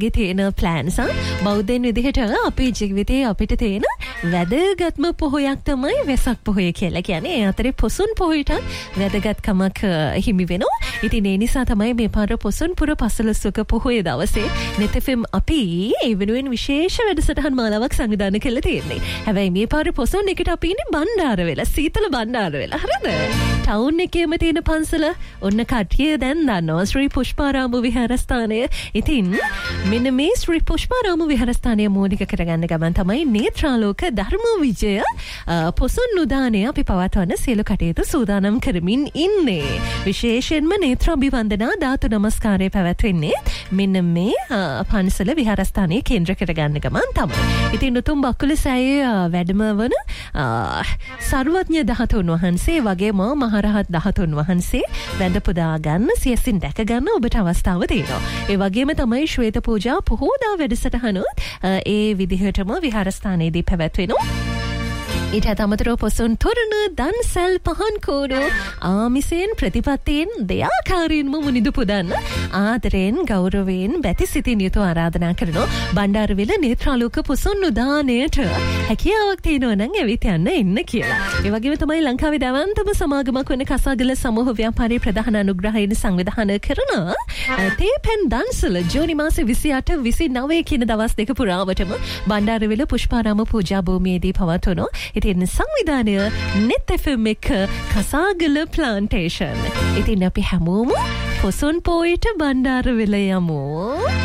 ගේ තියෙන ප්ලෑන්ස් බෞද්ධයන් විදිහට අපේ ජීවිතයේ අපිට තියෙන වැදගත්ම පොහොයක් තමයි වෙසක් පොහොය කියලා කියන්නේ. ඒ අතරේ පොසොන් පොහොයටත් වැදගත්කමක් හිමි වෙනවා. ඉතින් ඒ නිසා තමයි මේ පාර පොසොන් පුර පසළොස්වක පොහොය දවසේ net FM අපි ඒ වෙනුවෙන් විශේෂ වැඩසටහන් මාලාවක් සංවිධානය කළා තියෙන්නේ. හැබැයි මේ පාර පොසොන් එකට අපි ඉන්නේ බණ්ඩාර වෙලා, සීතල බණ්ඩාර වෙලා. හරිද? ටවුන් එකේම තියෙන පන්සල ඔන්න කට්ටිය දැන් දන්නවා ශ්‍රී පුෂ්පාරාම විහාරස්ථානය. ඉතින් මෙන්න මේ ශ්‍රී පුෂ්පාරාම විහාරස්ථානය මූලික කරගන්න ගමන් තමයි නේත්‍රාලෝක ධර්ම විජය පොසොන් උදානය අපි පවත්වන්න සියලු කටයුතු සූදානම් කරමින් ඉන්නේ. විශේෂයෙන්ම නේත්‍රාභිවන්දනා ධාතු නමස්කාරය පැවැත්වෙන්නේ මෙන්න මේ පන්සල විහාරස්ථානයේ කේන්ද්‍ර කරගන්න ගමන් තමයි. ඉතින් උතුම් බකුලසෑයේ වැඩම වන සර්වඥ ධාතුන් වහන්සේ වගේම මහරහත් ධාතුන් වහන්සේ වැඳ පුදා ගන්න සියසින් දැක ගන්න ඔබට අවස්ථාව තියෙනවා. ඒ වගේම තමයි ශ්වේත පූජා පොහෝදා වැඩසටහනොත් ඒ විදිහටම විහාරස්ථානයේදී පැවැත්වෙනවා. ඊට අමතරව පොසොන් තොරණ දන්සැල් පහන් කෝඩු ආමිසයෙන් ප්‍රතිපත්තයෙන් දෙයාකාරයෙන්ම මුනිදු පුදන්න ආදරයෙන් ගෞරවයෙන් බැති සිතින් යුතු ආරාධනා කරනවා බණ්ඩාරවිල නේත්‍රාලෝක පොසොන් උදානයට හැකියාවක් තියෙනවා නම් ඇවිත් යන්න එන්න කියලා. ඒ වගේම තමයි ලංකාවේ දවන්තම සමාගමක් වන කසාගල සමූහ ව්‍යාපාරයේ ප්‍රධාන අනුග්‍රහයෙන් සංවිධානය කරන තේපෙන් දන්සල ජූනි මාසේ 28 29 කියන දවස් දෙක පුරාවටම බණ්ඩාරවිල පුෂ්පාරාම පූජා භූමියේදී පවත්වනවා. ඉතින් සංවිධානය net FM එක කසාගල ප්ලාන්ටේෂන්. ඉතින් අපි හැමෝම පොසොන් පොයට බණ්ඩාරවිල යමු.